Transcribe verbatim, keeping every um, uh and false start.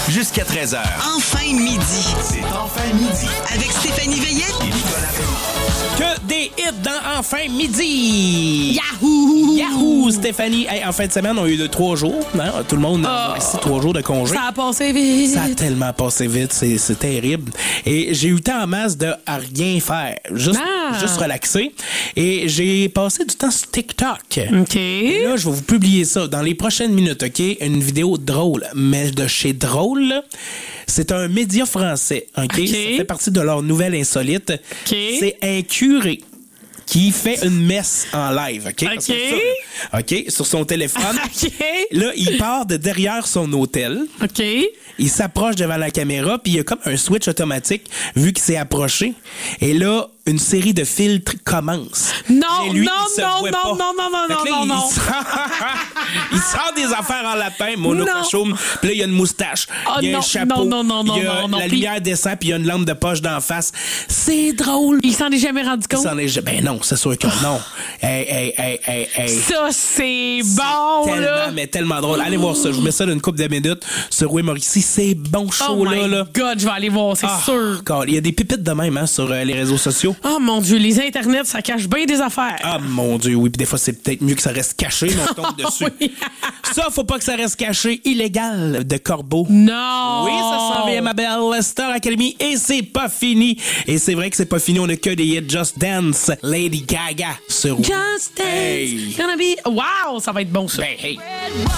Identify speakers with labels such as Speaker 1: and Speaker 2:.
Speaker 1: jusqu'à treize heures.
Speaker 2: Enfin midi.
Speaker 1: C'est Enfin midi.
Speaker 2: Avec Stéphanie Veillette
Speaker 1: Et Nicolas Paiement.
Speaker 3: Que des hits dans Enfin midi!
Speaker 2: Yahoo!
Speaker 3: Yahoo, Stéphanie! Hey, en fin de semaine, on a eu de trois jours. Hein? Tout le monde a ici trois jours de congé.
Speaker 4: Ça a passé vite.
Speaker 3: Ça a tellement passé vite, c'est, c'est terrible. Et j'ai eu le temps en masse de à rien faire, juste,
Speaker 4: Ah.
Speaker 3: juste relaxer. Et j'ai passé du temps sur TikTok.
Speaker 4: OK.
Speaker 3: Et là, je vais vous publier ça dans les prochaines minutes, OK? Une vidéo drôle, mais de chez Drôle, là. C'est un média français, OK?
Speaker 4: OK.
Speaker 3: Ça fait partie de leur nouvelle insolite.
Speaker 4: OK.
Speaker 3: C'est un curé qui fait une messe en live, OK? Parce que
Speaker 4: OK.
Speaker 3: ça, OK? Sur son téléphone.
Speaker 4: OK.
Speaker 3: Là, il part de derrière son hôtel.
Speaker 4: OK.
Speaker 3: Il s'approche devant la caméra, puis il y a comme un switch automatique vu qu'il s'est approché. Et là, une série de filtres commence.
Speaker 4: Non,
Speaker 3: Mais lui,
Speaker 4: non,
Speaker 3: il se
Speaker 4: non,
Speaker 3: voit
Speaker 4: non,
Speaker 3: pas.
Speaker 4: non, non, non,
Speaker 3: Fait que là,
Speaker 4: non,
Speaker 3: il
Speaker 4: non.
Speaker 3: sort- il sort des affaires en lapin, monocochaume.
Speaker 4: Non.
Speaker 3: Puis là, il y a une moustache.
Speaker 4: Oh,
Speaker 3: il y a
Speaker 4: non,
Speaker 3: un chapeau.
Speaker 4: non, non, non,
Speaker 3: il y a
Speaker 4: non, non,
Speaker 3: la
Speaker 4: puis-
Speaker 3: lumière descend, puis il y a une lampe de poche d'en face. C'est drôle.
Speaker 4: Il s'en est jamais rendu
Speaker 3: Il
Speaker 4: compte.
Speaker 3: s'en est... Ben non, c'est sûr que non. Hey, hey, hey, hey, hey.
Speaker 4: Ça, c'est bon,
Speaker 3: Tellement,
Speaker 4: là.
Speaker 3: mais tellement drôle. Allez voir ça. Je vous mets ça d'une couple de minutes sur Rouet Mauricie. C'est bon show,
Speaker 4: Oh
Speaker 3: là,
Speaker 4: my
Speaker 3: là.
Speaker 4: God, je vais aller voir, c'est
Speaker 3: Ah,
Speaker 4: sûr.
Speaker 3: God, il y a des pépites de même hein, sur euh, les réseaux sociaux.
Speaker 4: Oh mon Dieu, les internets, ça cache bien des affaires.
Speaker 3: Ah mon Dieu, oui. Puis des fois, c'est peut-être mieux que ça reste caché, mais on tombe dessus.
Speaker 4: Oui.
Speaker 3: Ça, faut pas que ça reste caché. Illégal de Corbeau.
Speaker 4: Non.
Speaker 3: Oui, ça s'en vient, ma belle Star Academy. Et c'est pas fini. Et c'est vrai que c'est pas fini. On a que des hits Just Dance, Lady Gaga sur
Speaker 4: Just dance.
Speaker 3: Hey.
Speaker 4: Gonna be... Wow, ça va être bon, ça.
Speaker 3: Ben, hey.